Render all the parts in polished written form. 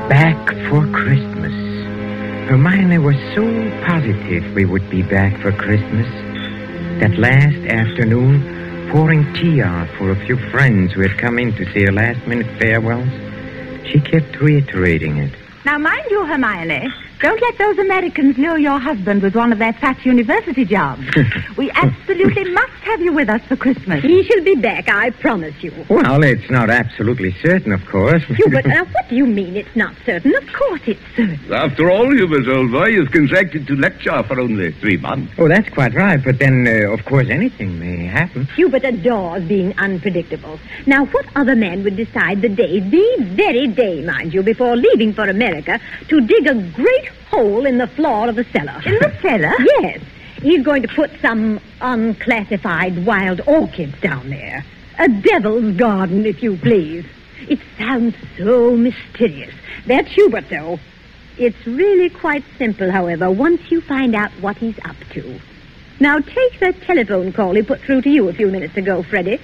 Back for Christmas. Hermione was so positive we would be back for Christmas. That last afternoon, pouring tea out for a few friends who had come in to say her last-minute farewells, she kept reiterating it. Now, mind you, Hermione, don't let those Americans lure your husband with one of their fat university jobs. We absolutely must have you with us for Christmas. He shall be back, I promise you. Well, it's not absolutely certain, of course. Hubert, now what do you mean it's not certain? Of course it's certain. After all, Hubert, old boy, you've contracted to lecture for only 3 months. Oh, that's quite right. But then, of course, anything may happen. Hubert adores being unpredictable. Now, what other man would decide the very day, mind you, before leaving for America, to dig a great hole in the floor of the cellar? In the cellar? Yes. He's going to put some unclassified wild orchids down there. A devil's garden, if you please. It sounds so mysterious. That's Hubert, though. It's really quite simple, however, once you find out what he's up to. Now, take that telephone call he put through to you a few minutes ago, Freddie.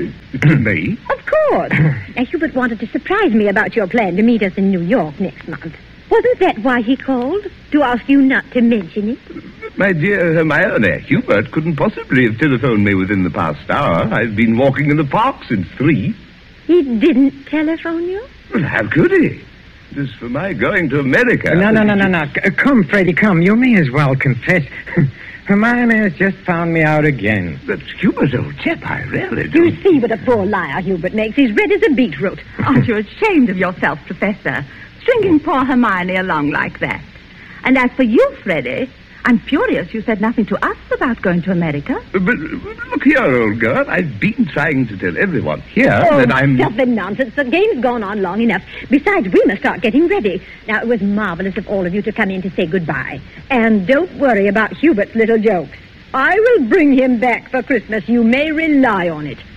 Me? Of course. Now, Hubert wanted to surprise me about your plan to meet us in New York next month. Wasn't that why he called? To ask you not to mention it? My dear Hermione, Hubert couldn't possibly have telephoned me within the past hour. I've been walking in the park since 3. He didn't telephone you? Well, how could he? As for my going to America... No. Come, Freddie, come. You may as well confess. Hermione has just found me out again. But Hubert, old chap, I really don't... You see what a poor liar Hubert makes. He's red as a beetroot. Aren't you ashamed of yourself, Professor? Stringing poor Hermione along like that. And as for you, Freddie, I'm furious you said nothing to us about going to America. But look here, old girl. I've been trying to tell everyone here that I'm... Stuff and nonsense. The game's gone on long enough. Besides, we must start getting ready. Now, it was marvelous of all of you to come in to say goodbye. And don't worry about Hubert's little jokes. I will bring him back for Christmas. You may rely on it.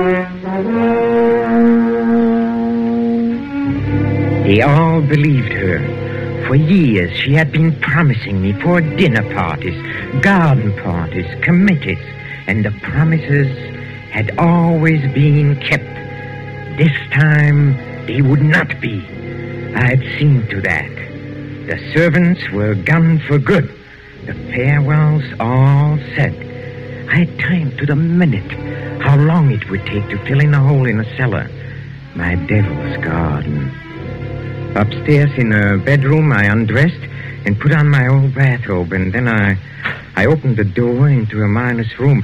They all believed her. For years, she had been promising me for dinner parties, garden parties, committees, and the promises had always been kept. This time, they would not be. I had seen to that. The servants were gone for good. The farewells all said. I had timed to the minute how long it would take to fill in a hole in a cellar. My devil's garden. Upstairs in her bedroom, I undressed and put on my old bathrobe, and then I opened the door into Hermione's room.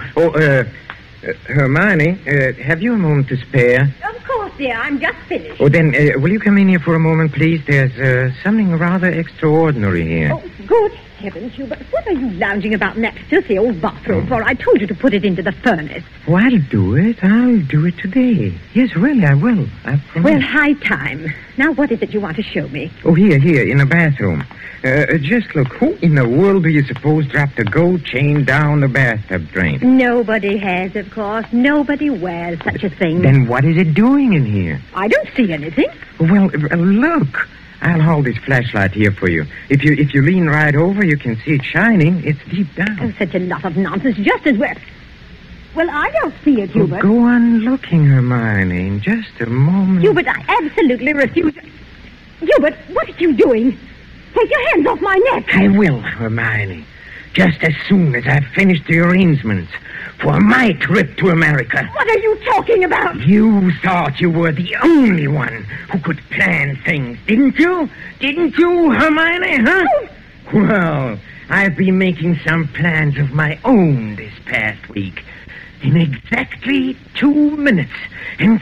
Hermione, have you a moment to spare? Of course, dear. I'm just finished. Oh, then, will you come in here for a moment, please? There's something rather extraordinary here. Oh, good heavens, Hubert. What are you lounging about in that filthy old bathrobe for? I told you to put it into the furnace. Oh, I'll do it. I'll do it today. Yes, really, I will. I promise. Well, high time. Now, what is it you want to show me? Oh, here, in the bathroom. Just look. Who in the world do you suppose dropped a gold chain down the bathtub drain? Nobody has, of course. Nobody wears such a thing. Then what is it doing in here? I don't see anything. Well, look. I'll hold this flashlight here for you. If you lean right over, you can see it shining. It's deep down. Oh, such a lot of nonsense. Just as well. Well, I don't see it, Hubert. Well, go on looking, Hermione, in just a moment. Hubert, I absolutely refuse. Hubert, what are you doing? Take your hands off my neck. I will, Hermione. Just as soon as I've finished the arrangements for my trip to America. What are you talking about? You thought you were the only one who could plan things, didn't you? Didn't you, Hermione, huh? Oh. Well, I've been making some plans of my own this past week. In exactly 2 minutes and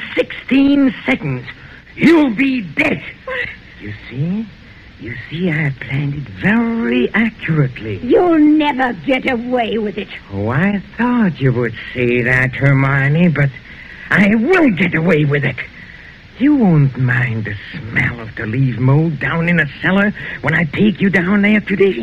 16 seconds, you'll be dead. You see? You see, I planned it very accurately. You'll never get away with it. Oh, I thought you would say that, Hermione, but I will get away with it. You won't mind the smell of the leaf mold down in the cellar when I take you down there today?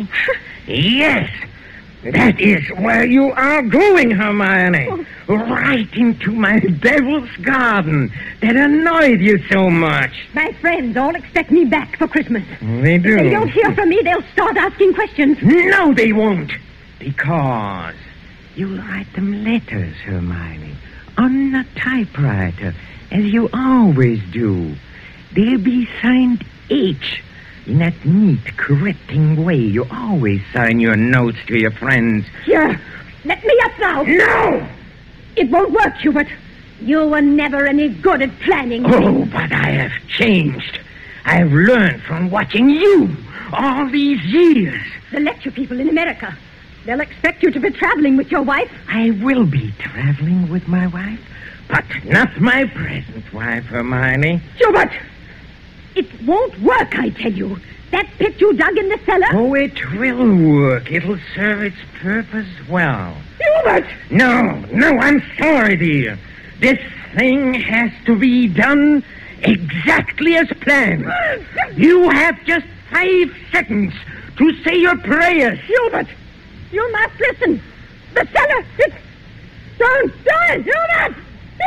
Yes, that is where you are going, Hermione. Right into my devil's garden that annoyed you so much. My friends all expect me back for Christmas. They do. If they don't hear from me, they'll start asking questions. No, they won't. Because you'll write them letters, Hermione, on a typewriter, as you always do. They'll be signed H, In that neat, correcting way you always sign your notes to your friends. Here, let me up now. No! It won't work, Hubert. You were never any good at planning. Oh, but I have changed. I've learned from watching you all these years. The lecture people in America, they'll expect you to be traveling with your wife. I will be traveling with my wife, but not my present wife, Hermione. Hubert! It won't work, I tell you. That pit you dug in the cellar... Oh, it will work. It'll serve its purpose well. Hubert! No, I'm sorry, dear. This thing has to be done exactly as planned. You have just 5 seconds to say your prayers. Hubert! You must listen. The cellar... Don't do it, Hubert!